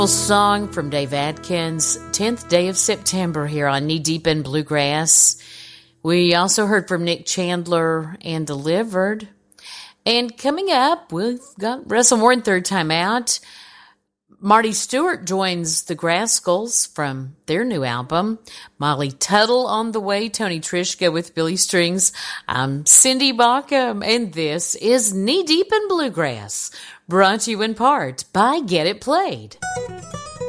Song from Dave Adkins, 10th day of September here on Knee Deep in Bluegrass. We also heard from Nick Chandler and Delivered. And coming up, we've got Russell Warren third time out. Marty Stewart joins the Grascals from their new album. Molly Tuttle on the way. Tony Trishka with Billy Strings. I'm Cindy Bauckham, and this is Knee Deep in Bluegrass, brought to you in part by Get It Played.